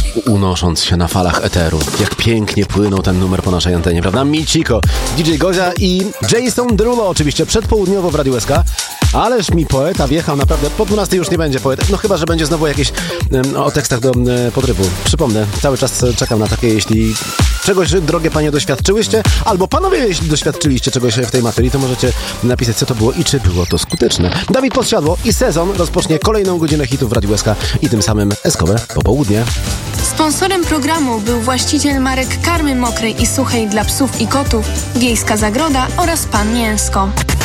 unosząc się na falach eteru. Jak pięknie płynął ten numer po naszej antenie, prawda? Michiko, DJ Gozia i Jason Derulo oczywiście przedpołudniowo w Radiu SK. Ależ mi poeta wjechał, naprawdę. Po 12 już nie będzie poeta. No chyba, że będzie znowu jakieś o tekstach do podrywu. Przypomnę, cały czas czekam na takie, jeśli czegoś, drogie panie, doświadczyłyście, albo panowie, jeśli doświadczyliście czegoś w tej materii, to możecie napisać, co to było i czy było to skuteczne. Dawid Podsiadło i Sezon rozpocznie kolejną godzinę hitów w Radiu SK i tym samym eskowe popołudnie. Sponsorem programu był właściciel marek karmy mokrej i suchej dla psów i kotów, Wiejska Zagroda oraz Pan Mięsko.